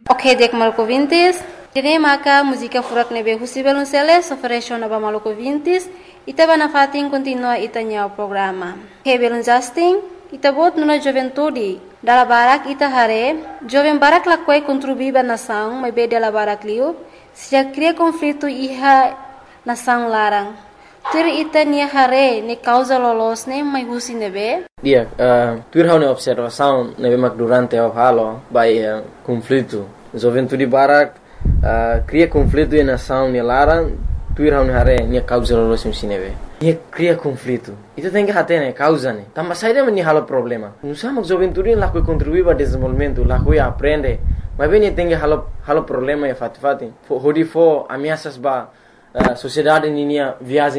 Ok, dek Maluku Vintis. Dine maka música furak nebe husi belunceles ofereció naba Maluku Vintis. Ita bana fatin continua itanya o programa. He belun Justin. Ita bot nuna juventude. Dala barak ita hare. Joven barak lakwai contribuiba nação, mas be dala barak liu. Se cria conflito iha nação larang. Tur ita nia hare ne causa lolos ne mai husi nebe. Dia, tur hau ne observação nebe mak durante o halo by conflito. Juventude barak cria conflito e nação ne larang. Tur hau ne hare nia causa lolos nebe. Nia cria conflito. Ita tem que hate ne causa ne. Tamba saída me halo problema. Nusa mak juventude lá que contribui para desenvolvimento, lá que aprende. Mas bem tem que halo problema e fati. Hodi fo ameaças ba sociedade ninia viagem